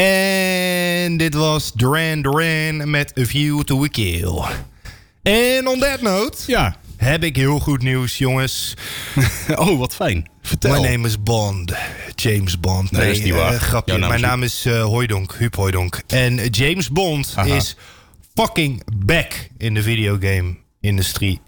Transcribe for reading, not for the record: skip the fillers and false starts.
En dit was Duran Duran met A View to a Kill. En on that note heb ik heel goed nieuws, jongens. Oh, wat fijn. Vertel. My name is Bond. James Bond. Nee, dat is niet waar. Grapje. Mijn naam is Hooijdonk. Huub Hooijdonk. En James Bond is fucking back in de videogame industrie.